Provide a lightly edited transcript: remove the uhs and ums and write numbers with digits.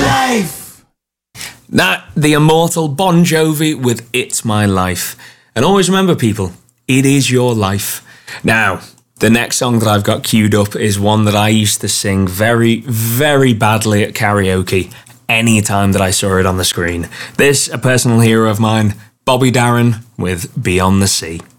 life. That, the immortal Bon Jovi with It's My Life. And always remember, people, it is your life. Now, the next song that I've got queued up is one that I used to sing very, very badly at karaoke any time that I saw it on the screen. This, a personal hero of mine, Bobby Darin with Beyond the Sea.